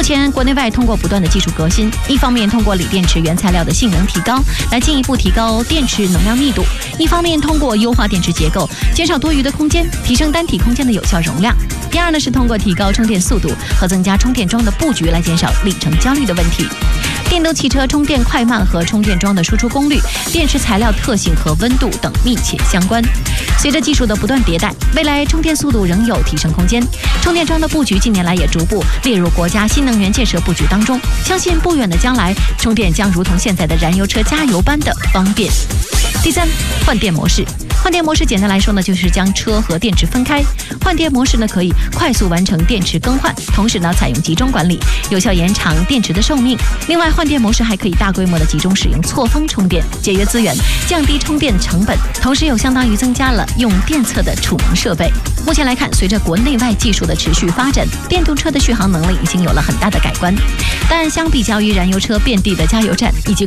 目前国内外通过不断的技术革新，一方面通过锂电池原材料的性能提高，来进一步提高电池能量密度；一方面通过优化电池结构，减少多余的空间，提升单体空间的有效容量。第二呢，是通过提高充电速度和增加充电桩的布局，来减少里程焦虑的问题。电动汽车充电快慢和充电桩的输出功率、电池材料特性和温度等密切相关。随着技术的不断迭代，未来充电速度仍有提升空间。充电桩的布局近年来也逐步列入国家新能源建设布局当中，相信不远的将来，充电将如同现在的燃油车加油般的方便。第三，换电模式。换电模式简单来说呢，就是将车和电池分开。换电模式呢，可以快速完成电池更换，同时呢，采用集中管理，有效延长电池的寿命。另外，换电模式还可以大规模的集中使用错峰充电，节约资源，降低充电成本，同时又相当于增加了用电侧的储能设备。目前来看，随着国内外技术的持续发展，电动车的续航能力已经有了很大的改观。但相比较于燃油车遍地的加油站以及